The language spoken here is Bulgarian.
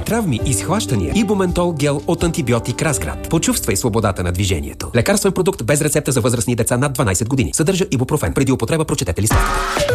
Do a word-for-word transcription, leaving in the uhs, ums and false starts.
травми и схващания, Ибументол гел от антибиотик Разград. Почувствай свободата на движението. Лекарствен продукт без рецепта за възрастни деца над дванайсет години. Съдържа ибупрофен. Преди употреба прочетете листовката.